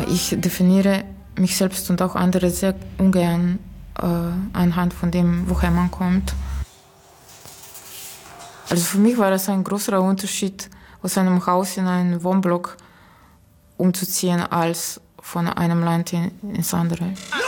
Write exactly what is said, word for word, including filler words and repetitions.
Ich definiere mich selbst und auch andere sehr ungern äh, anhand von dem, woher man kommt. Also für mich war das ein größerer Unterschied, aus einem Haus in einen Wohnblock umzuziehen, als von einem Land in, ins andere.